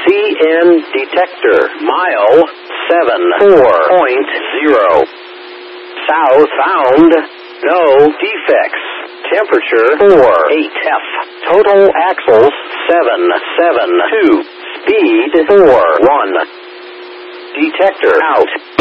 CN detector. Mile 74.0. South found. No defects. Temperature 48F. Total axles 772. Speed 41. Detector out.